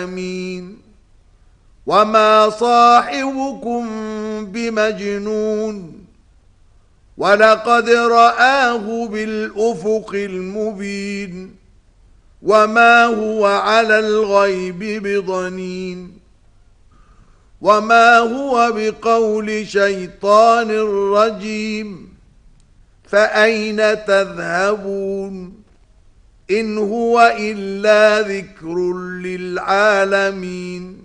وما صاحبكم بمجنون ولقد رآه بالأفق المبين وما هو على الغيب بضنين وما هو بقول شيطان رجيم فأين تذهبون إن هو إلا ذكر للعالمين